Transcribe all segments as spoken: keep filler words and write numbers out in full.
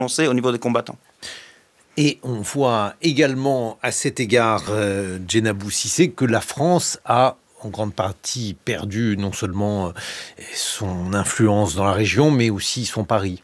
prononcée au niveau des combattants. Et on voit également à cet égard, euh, Djenabou Cissé, que la France a en grande partie perdu non seulement euh, son influence dans la région, mais aussi son pari.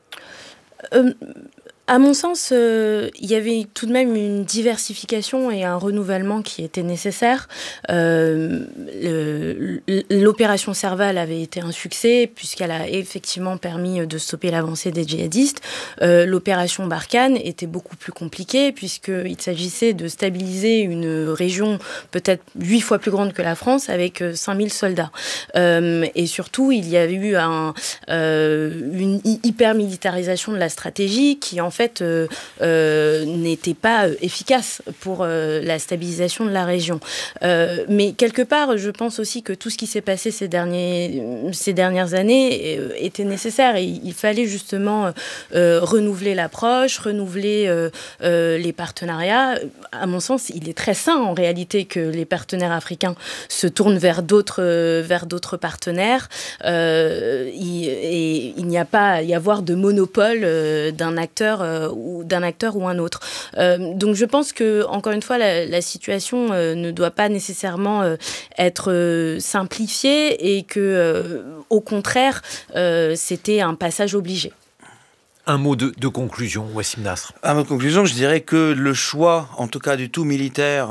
Euh, à mon sens, euh, il y avait tout de même une diversification et un renouvellement qui était nécessaire. Euh, le, l'opération Serval avait été un succès puisqu'elle a effectivement permis de stopper l'avancée des djihadistes. Euh, l'opération Barkhane était beaucoup plus compliquée puisqu'il s'agissait de stabiliser une région peut-être huit fois plus grande que la France avec cinq mille soldats. Euh, et surtout, il y avait eu un, euh, une hyper-militarisation de la stratégie qui en En fait, euh, euh, n'était pas euh, efficace pour euh, la stabilisation de la région. Euh, mais quelque part, je pense aussi que tout ce qui s'est passé ces, derniers, ces dernières années euh, était nécessaire. Et il fallait justement euh, renouveler l'approche, renouveler euh, euh, les partenariats. À mon sens, il est très sain en réalité que les partenaires africains se tournent vers d'autres, euh, vers d'autres partenaires. Euh, il, et il n'y a pas à y avoir de monopole euh, d'un acteur Euh, ou d'un acteur ou un autre. Euh, donc je pense que, encore une fois, la, la situation euh, ne doit pas nécessairement euh, être euh, simplifiée et que, euh, au contraire, euh, c'était un passage obligé. Un mot de, de conclusion, Wassim Nasr. À ma conclusion, je dirais que le choix, en tout cas du tout militaire,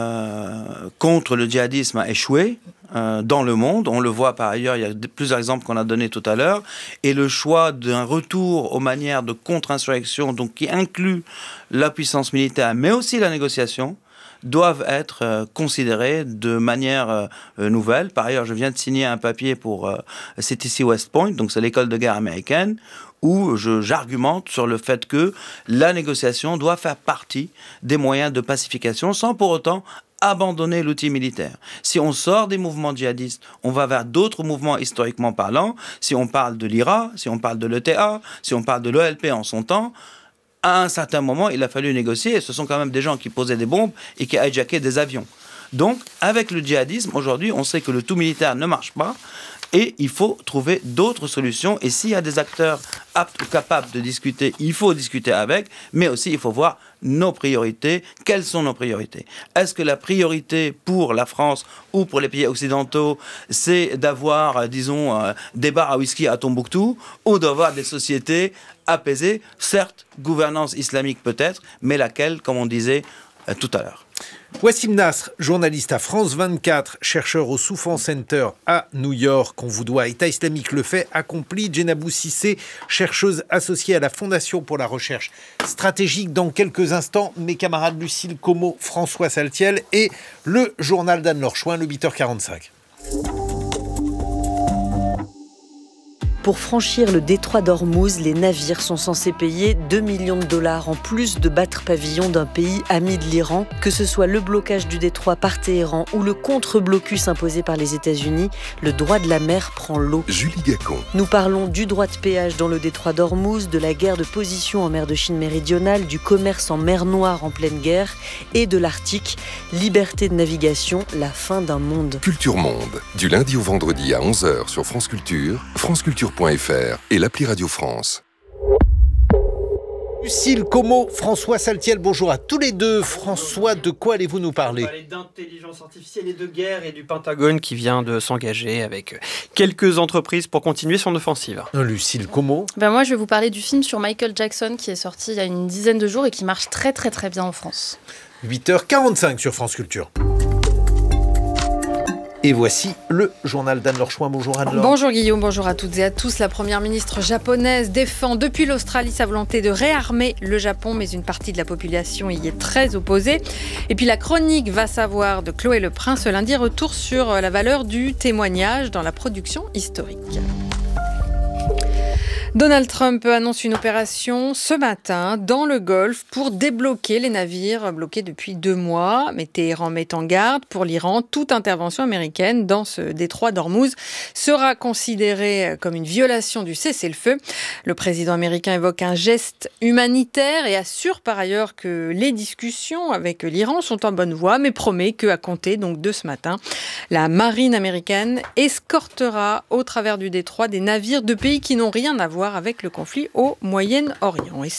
euh, contre le djihadisme a échoué euh, dans le monde. On le voit par ailleurs, il y a plusieurs exemples qu'on a donnés tout à l'heure. Et le choix d'un retour aux manières de contre-insurrection, donc qui inclut la puissance militaire, mais aussi la négociation, doivent être euh, considérés de manière euh, nouvelle. Par ailleurs, je viens de signer un papier pour euh, C T C West Point, donc c'est l'école de guerre américaine, où je, j'argumente sur le fait que la négociation doit faire partie des moyens de pacification sans pour autant abandonner l'outil militaire. Si on sort des mouvements djihadistes, on va vers d'autres mouvements historiquement parlant. Si on parle de l'I R A, si on parle de l'E T A, si on parle de l'O L P en son temps, à un certain moment, il a fallu négocier. Et ce sont quand même des gens qui posaient des bombes et qui hijackaient des avions. Donc, avec le djihadisme, aujourd'hui, on sait que le tout militaire ne marche pas. Et il faut trouver d'autres solutions. Et s'il y a des acteurs aptes ou capables de discuter, il faut discuter avec. Mais aussi, il faut voir nos priorités. Quelles sont nos priorités ? Est-ce que la priorité pour la France ou pour les pays occidentaux, c'est d'avoir, disons, euh, des bars à whisky à Tombouctou ou d'avoir des sociétés apaisées ? Certes, gouvernance islamique peut-être, mais laquelle, comme on disait euh, tout à l'heure. Wassim Nasr, journaliste à France vingt-quatre, chercheur au Soufan Center à New York. On vous doit État islamique, le fait accompli. Djenabou Cissé, chercheuse associée à la Fondation pour la recherche stratégique. Dans quelques instants, mes camarades Lucille Como, François Saltiel et le journal d'Anne-Laure Chouin, le huit heures quarante-cinq. Pour franchir le détroit d'Ormuz, les navires sont censés payer deux millions de dollars en plus de battre pavillon d'un pays ami de l'Iran. Que ce soit le blocage du détroit par Téhéran ou le contre-blocus imposé par les États-Unis, le droit de la mer prend l'eau. Julie Gacon. Nous parlons du droit de péage dans le détroit d'Ormuz, de la guerre de position en mer de Chine méridionale, du commerce en mer Noire en pleine guerre et de l'Arctique. Liberté de navigation, la fin d'un monde. Culture Monde, du lundi au vendredi à onze heures sur France Culture, franceculture point f r et l'appli Radio France. Lucille Como, François Saltiel, bonjour à tous les deux. François, de quoi allez-vous nous parler ? On va parler d'intelligence artificielle et de guerre et du Pentagone qui vient de s'engager avec quelques entreprises pour continuer son offensive. Lucille Como. Ben moi, je vais vous parler du film sur Michael Jackson qui est sorti il y a une dizaine de jours et qui marche très très très bien en France. huit heures quarante-cinq sur France Culture. Et voici le journal d'Anne-Laure Chouin. Bonjour Anne-Laure. Bonjour Guillaume, bonjour à toutes et à tous. La première ministre japonaise défend depuis l'Australie sa volonté de réarmer le Japon, mais une partie de la population y est très opposée. Et puis la chronique Va savoir de Chloé Le Prince ce lundi, retour sur la valeur du témoignage dans la production historique. Donald Trump annonce une opération ce matin dans le Golfe pour débloquer les navires bloqués depuis deux mois. Mais Téhéran met en garde pour l'Iran. Toute intervention américaine dans ce détroit d'Ormuz sera considérée comme une violation du cessez-le-feu. Le président américain évoque un geste humanitaire et assure par ailleurs que les discussions avec l'Iran sont en bonne voie, mais promet qu'à compter donc de ce matin, la marine américaine escortera au travers du détroit des navires de pays qui n'ont rien à voir voir avec le conflit au Moyen-Orient.